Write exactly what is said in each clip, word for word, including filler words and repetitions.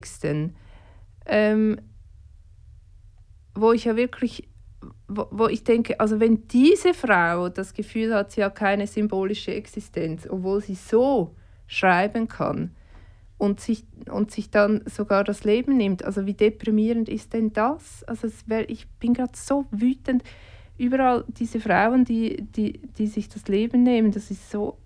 Texten, ähm, wo ich ja wirklich, wo, wo ich denke, also wenn diese Frau das Gefühl hat, sie hat keine symbolische Existenz, obwohl sie so schreiben kann und sich, und sich dann sogar das Leben nimmt, also wie deprimierend ist denn das? Also es wär, ich bin gerade so wütend, überall diese Frauen, die, die, die sich das Leben nehmen, das ist so,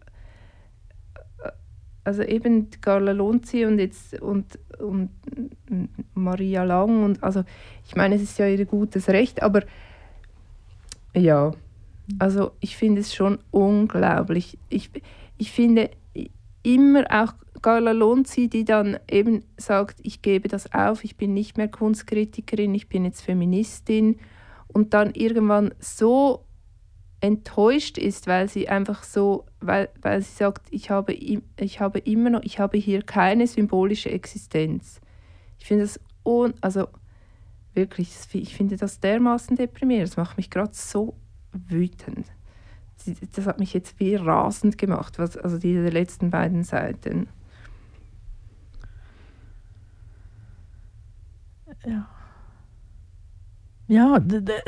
also eben Carla Lonzi und jetzt und, und Maria Lang und also ich meine, es ist ja ihr gutes Recht, aber ja, also ich finde es schon unglaublich. Ich, ich finde immer auch Carla Lonzi, die dann eben sagt, ich gebe das auf, ich bin nicht mehr Kunstkritikerin, ich bin jetzt Feministin und dann irgendwann so enttäuscht ist, weil sie einfach so, weil, weil sie sagt, ich habe, ich habe immer noch, ich habe hier keine symbolische Existenz. Ich finde das, un, also wirklich, ich finde das dermaßen deprimierend, das macht mich gerade so wütend. Das hat mich jetzt wie rasend gemacht, was, also diese letzten beiden Seiten. Ja. Ja, d- d-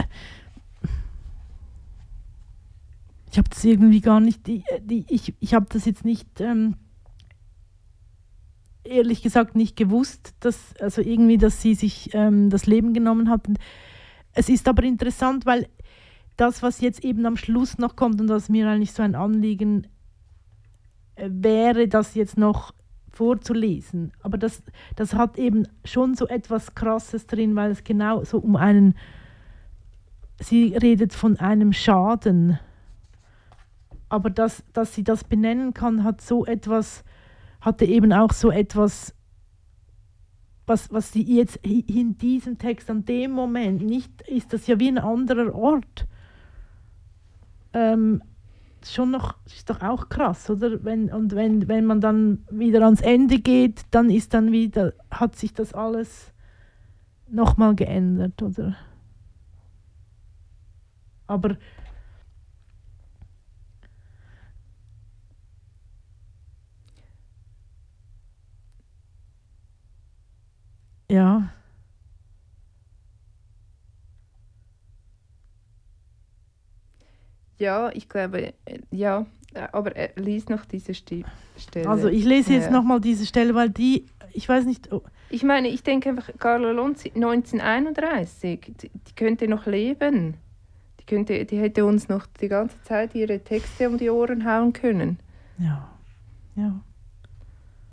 ich habe das irgendwie gar nicht, die, die, ich, ich habe das jetzt nicht, ähm, ehrlich gesagt nicht gewusst, dass, also irgendwie, dass sie sich ähm, das Leben genommen hat. Und es ist aber interessant, weil das, was jetzt eben am Schluss noch kommt und was mir eigentlich so ein Anliegen äh, wäre, das jetzt noch vorzulesen, aber das, das hat eben schon so etwas Krasses drin, weil es genau so um einen, sie redet von einem Schaden, aber das, dass sie das benennen kann, hat so etwas, hatte eben auch so etwas, was, was sie jetzt in diesem Text an dem Moment nicht, ist das ja wie ein anderer Ort. Ähm, schon noch, ist doch auch krass, oder? Wenn, und wenn, wenn man dann wieder ans Ende geht, dann ist dann wieder, hat sich das alles nochmal geändert, oder? Aber ja. Ja, ich glaube, äh, ja, äh, aber äh, lies noch diese Sti- Stelle. Also ich lese jetzt Ja. nochmal diese Stelle, weil die, ich weiß nicht, oh, Ich meine, ich denke einfach, Carla Lonzi, neunzehnhunderteinunddreißig, die, die könnte noch leben. Die, könnte, die hätte uns noch die ganze Zeit ihre Texte um die Ohren hauen können. ja, ja.